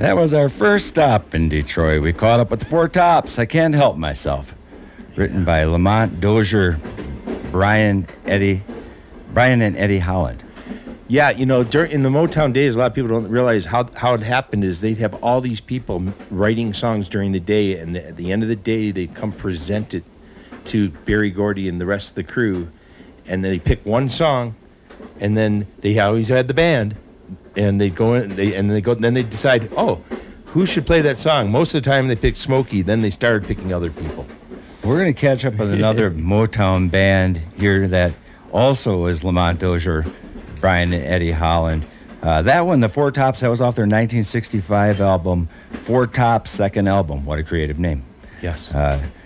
That was our first stop in Detroit. We caught up with the Four Tops. I Can't Help Myself. Written by Lamont Dozier, Brian and Eddie Holland. Yeah, in the Motown days, a lot of people don't realize how it happened is they'd have all these people writing songs during the day, and at the end of the day, they'd come present it to Berry Gordy and the rest of the crew, and they pick one song, and then they always had the band, and they'd go in, then they decide, who should play that song? Most of the time, they picked Smokey. Then they started picking other people. We're going to catch up with another Motown band here that also is Lamont Dozier, Brian and Eddie Holland. That one, the Four Tops, that was off their 1965 album, Four Tops' second album. What a creative name. Yes.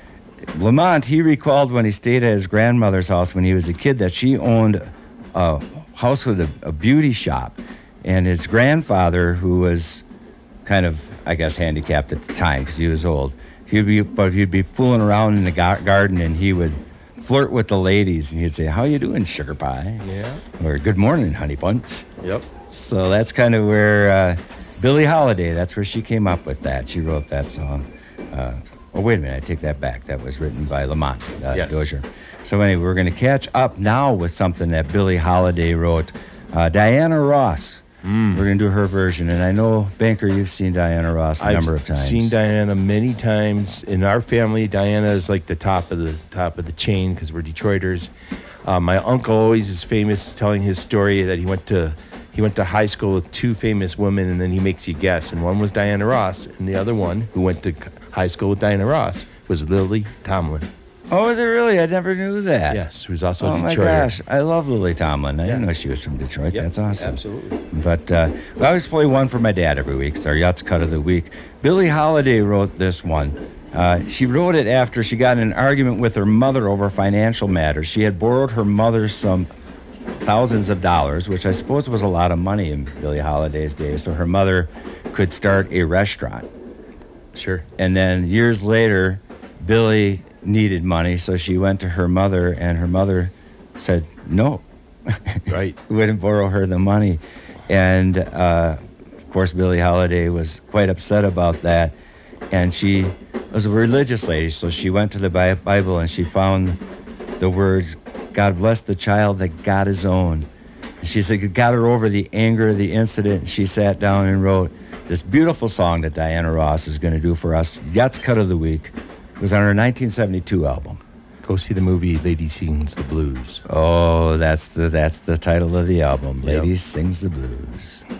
Lamont, he recalled when he stayed at his grandmother's house when he was a kid that she owned a house with a beauty shop. And his grandfather, who was kind of, I guess, handicapped at the time because he was old, he'd be fooling around in the garden, and he would flirt with the ladies, and he'd say, "How you doing, sugar pie?" Yeah. Or "Good morning, honey bunch." Yep. So that's kind of where Billie Holiday, that's where she came up with that. She wrote that song. Wait a minute, I take that back. That was written by Lamont Dozier. So anyway, we're going to catch up now with something that Billie Holiday wrote. Diana Ross. We're going to do her version. And I know, Banker, you've seen Diana Ross a number of times. I've seen Diana many times. In our family, Diana is like the top of the chain because we're Detroiters. My uncle always is famous telling his story that he went to high school with two famous women, and then he makes you guess. And one was Diana Ross, and the other one, who went to high school with Diana Ross, was Lily Tomlin. Oh, is it really? I never knew that. Yes, who's also a Detroiter. Oh, my gosh. I love Lily Tomlin. I didn't know she was from Detroit. Yep, That's awesome. Absolutely. But we always play one for my dad every week. It's our Yachts Cut of the Week. Billie Holiday wrote this one. She wrote it after she got in an argument with her mother over financial matters. She had borrowed her mother some thousands of dollars, which I suppose was a lot of money in Billie Holiday's day, so her mother could start a restaurant. Sure. And then years later, Billie needed money, so she went to her mother, and her mother said no. Right. Wouldn't borrow her the money. And, of course, Billie Holiday was quite upset about that. And she was a religious lady, so she went to the Bible, and she found the words, "God bless the child that got his own." And she said it got her over the anger of the incident, and she sat down and wrote this beautiful song that Diana Ross is going to do for us. Yachts Cut of the Week. It was on her 1972 album. Go see the movie Lady Sings the Blues. Oh, that's the title of the album. Lady Sings the Blues.